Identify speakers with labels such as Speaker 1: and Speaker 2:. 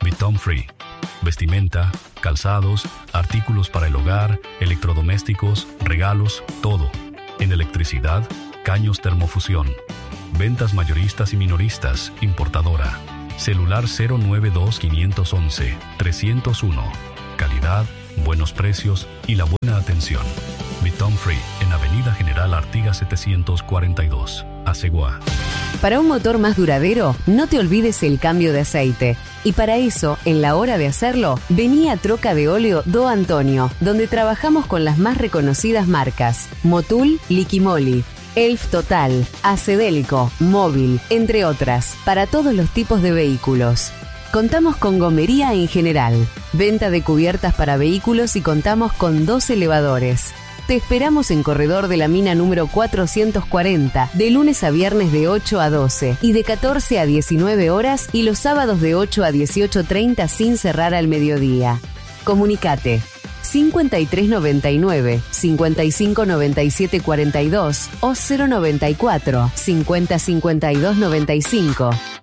Speaker 1: Bitom Free. Vestimenta, calzados, artículos para el hogar, electrodomésticos, regalos, todo. En electricidad, caños termofusión. Ventas mayoristas y minoristas, importadora. Celular 092-511-301. Calidad, buenos precios y la buena atención. Bitom Free, en Avenida General Artigas 742, Aceguá.
Speaker 2: Para un motor más duradero, no te olvides el cambio de aceite. Y para eso, en la hora de hacerlo, vení a Troca de Óleo Do Antonio, donde trabajamos con las más reconocidas marcas: Motul, Liquimoli, Elf Total, Acedelco, Móvil, entre otras, para todos los tipos de vehículos. Contamos con gomería en general, venta de cubiertas para vehículos y contamos con 2 elevadores. Te esperamos en Corredor de la Mina número 440, de lunes a viernes de 8 a 12 y de 14 a 19 horas y los sábados de 8 a 18:30 sin cerrar al mediodía. Comunicate 5399 5597 42 o 094 50 52 95.